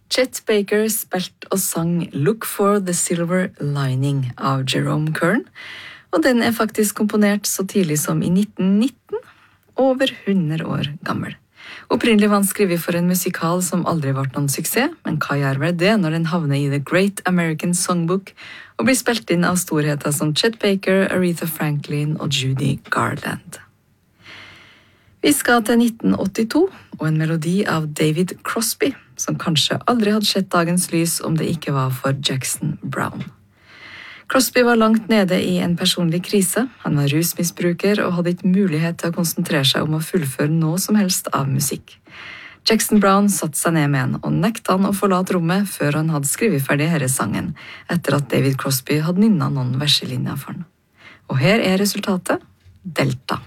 Chet Baker spilte og sang Look for the Silver Lining av Jerome Kern, og den faktisk komponert så tidlig som i 1919, over 100 år gammel. Opprinnelig var han skrevet for en musikal som aldri ble noen suksess, men hva gjør vel det når den havner i The Great American Songbook og blir spilt inn av storheter som Chet Baker, Aretha Franklin og Judy Garland. Vi skal til 1982 og en melodi av David Crosby, som kanskje aldri hadde sett dagens lys om det ikke var for Jackson Browne. Crosby var langt nede i en personlig krise, han var rusmisbruker og hadde ikke mulighet til å konsentrere seg om å fullføre noe som helst av musikk. Jackson Browne satte seg ned med han og nekta han å forlate rommet før han hadde skrevet ferdig denne sangen, etter at David Crosby hadde nynnet noen verselinjer for han. Og her er resultatet, Delta.